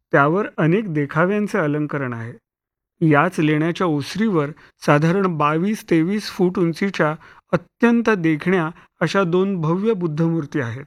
त्यावर अनेक देखाव्यांचे अलंकरण आहे. याच लेण्याच्या ओसरीवर साधारण 22-23 फूट उंचीच्या अत्यंत देखण्या अशा 2 भव्य बुद्धमूर्ती आहेत.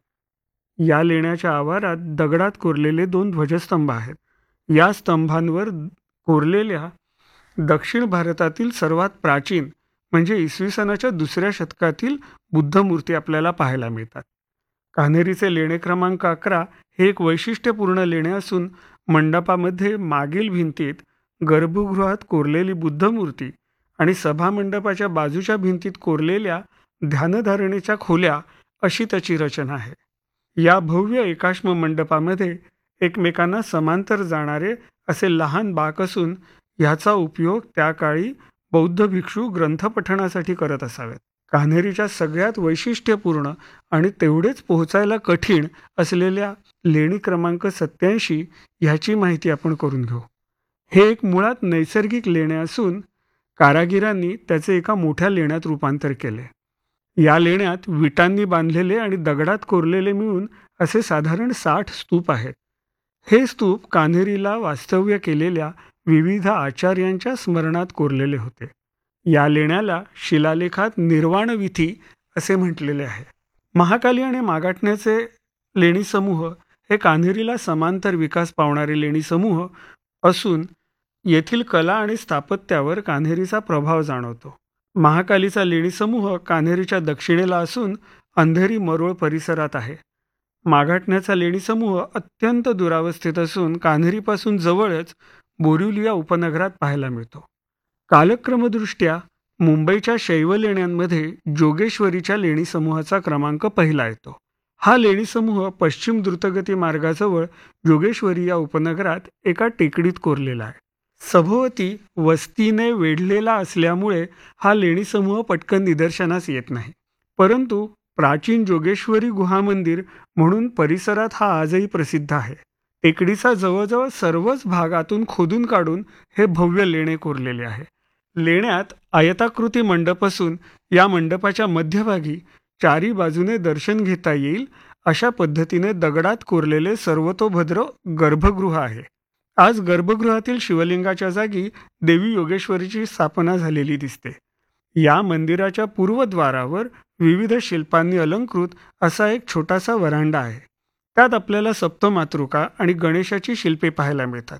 या लेण्याच्या आवारात दगडात कोरलेले 2 ध्वजस्तंभ आहेत. या स्तंभांवर कोरलेल्या दक्षिण भारतातील सर्वात प्राचीन म्हणजे इसवी सनाच्या 2ऱ्या शतकातील बुद्धमूर्ती आपल्याला पाहायला मिळतात. कान्हेरीचे लेणे क्रमांक 11 हे एक वैशिष्ट्यपूर्ण लेणे असून मंडपामध्ये मागील भिंतीत गर्भगृहात कोरलेली बुद्धमूर्ती आणि सभामंडपाच्या बाजूच्या भिंतीत कोरलेल्या ध्यानधारणेच्या खोल्या अशी त्याची रचना आहे. या भव्य एकाश्म मंडपामध्ये एकमेकांना समांतर जाणारे असे लहान बाक असून ह्याचा उपयोग त्या काळी बौद्ध भिक्षू ग्रंथपठणासाठी करत असावेत. कान्हेरीच्या सगळ्यात वैशिष्ट्यपूर्ण आणि तेवढेच पोहोचायला कठीण असलेल्या लेणी क्रमांक 87 ह्याची माहिती आपण करून घेऊ. हे एक मुळात नैसर्गिक लेणे असून कारागिरांनी त्याचे एका मोठ्या लेण्यात रूपांतर केले. या लेण्यात विटांनी बांधलेले आणि दगडात कोरलेले मिळून असे साधारण 60 स्तूप आहेत. हे स्तूप कान्हेरीला वास्तव्य केलेल्या विविध आचार्यांच्या स्मरणात कोरलेले होते. या लेण्याला शिलालेखात निर्वाणविथी असे म्हटलेले आहे. महाकाली आणि मागाटण्याचे लेणी समूह हे कान्हेरीला समांतर विकास पावणारे लेणी समूह असून येथील कला आणि स्थापत्यावर कान्हेरीचा प्रभाव जाणवतो. महाकालीचा लेणी समूह कान्हेरीच्या दक्षिणेला असून अंधेरी मरोळ परिसरात आहे. मागाटण्याचा लेणी समूह अत्यंत दुरावस्थेत असून कान्हेरीपासून जवळच बोरिवली उपनगरात पाहायला मिळतो. कालक्रमदृष्ट्या मुंबईच्या शैव लेण्यांमध्ये जोगेश्वरीच्या लेणी समूहाचा क्रमांक पहिला येतो. हा लेणी समूह पश्चिम द्रुतगती मार्गाजवळ जोगेश्वरी या उपनगरात एका टेकडीत कोरलेला आहे. सभोवती वस्तीने वेढलेला असल्यामुळे हा लेणी समूह पटकन निदर्शनास येत नाही. परंतु प्राचीन जोगेश्वरी गुहा मंदिर म्हणून परिसरात हा आजही प्रसिद्ध आहे. टेकडीचा जवळजवळ सर्वच भागातून खोदून काढून हे भव्य लेणे कोरलेले आहे. लेण्यात आयताकृती मंडप असून या मंडपाच्या मध्यभागी चारी बाजूने दर्शन घेता येईल अशा पद्धतीने दगडात कोरलेले सर्वतोभद्र गर्भगृह आहे. आज गर्भगृहातील शिवलिंगाच्या जागी देवी योगेश्वरीची स्थापना झालेली दिसते. या मंदिराच्या पूर्वद्वारावर विविध शिल्पांनी अलंकृत असा एक छोटासा वरांडा आहे. त्यात आपल्याला सप्तमातृका आणि गणेशाची शिल्पे पाहायला मिळतात.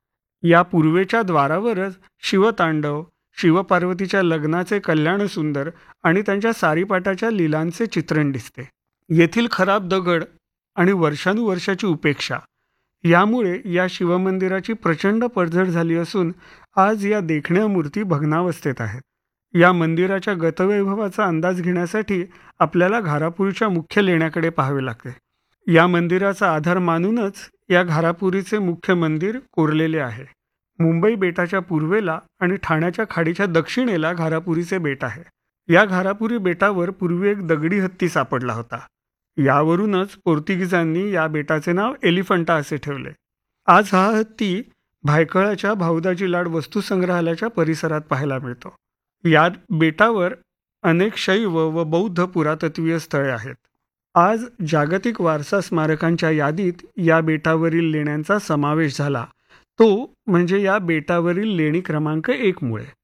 या पूर्वेच्या द्वारावरच शिवतांडव, शिवपार्वतीच्या लग्नाचे कल्याण सुंदर आणि त्यांच्या सारीपाटाच्या लीलांचे चित्रण दिसते. येथील खराब दगड आणि वर्षानुवर्षाची उपेक्षा यामुळे या शिवमंदिराची प्रचंड पडझड झाली असून आज या देखण्या मूर्ती भग्नावस्थेत आहेत. या मंदिराच्या गतवैभवाचा अंदाज घेण्यासाठी आपल्याला घारापुरीच्या मुख्य लेण्याकडे पाहावे लागते. या मंदिराचा आधार मानूनच या घारापुरीचे मुख्य मंदिर कोरलेले आहे. मुंबई बेटाच्या पूर्वेला आणि ठाण्याच्या खाडीच्या दक्षिणेला घारापुरीचे बेट आहे. या घारापुरी बेटावर पूर्वी एक दगडी हत्ती सापडला होता. यावरूनच पोर्तुगीजांनी या बेटाचे नाव एलिफंटा असे ठेवले. आज हा हत्ती भायखळाच्या भाऊदाजी लाड वस्तुसंग्रहालयाच्या परिसरात पाहायला मिळतो. या बेटावर अनेक शैव व बौद्ध पुरातत्वीय स्थळे आहेत. आज जागतिक वारसा स्मारकांच्या यादीत या बेटावरील लेण्यांचा समावेश झाला. तो म्हणजे या बेटावरील लेणी क्रमांक 1 मुळे.